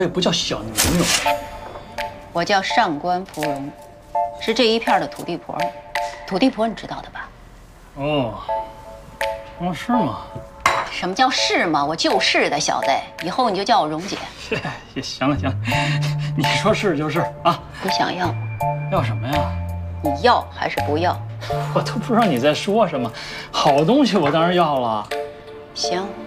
这不叫小牛牛， 我叫上官芙蓉，是这一片的土地婆。土地婆你知道的吧？ 哦，是吗？ 什么叫是吗？我就是的，小子，以后你就叫我蓉姐。 行了，你说是就是啊。 你想要？ 要什么呀？ 你要还是不要？ 我都不知道你在说什么。好东西我当然要了。 行，